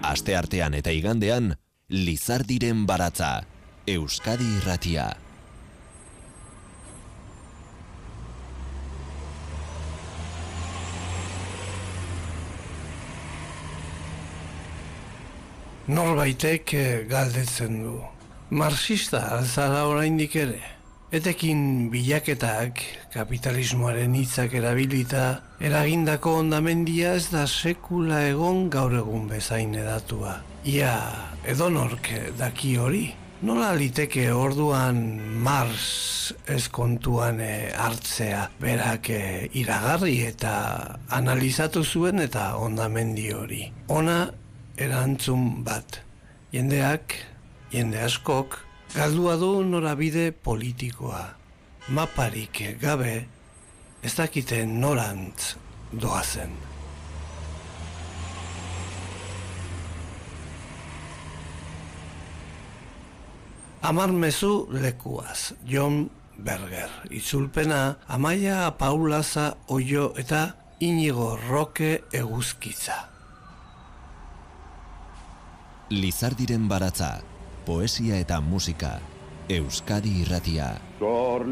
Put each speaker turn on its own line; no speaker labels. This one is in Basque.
Asteartean eta igandean, Lizardiren baratza, Euskadi Irratia.
Norbaitek galdetzen du. Marxista alzara oraindik ere. Etekin bilaketak, kapitalismoaren hitzak erabilita, eragindako hondamendia ez da sekula egon gaur egun bezain edatua. Ia, edonork daki hori. Nola liteke orduan Marx ez kontuan hartzea, berak iragarri eta analizatu zuen eta hondamendi hori. Ona erantzun bat. Jende askok, galdua du norabide politikoa. Maparik gabe, ez dakite norantz doazen. Amar mezu lekuaz, John Berger. Itzulpena, Amaia Paulaza Oio eta Inigo Roque Eguzkitza.
Lizardiren baratza, poesia eta musika, Euskadi Irratia.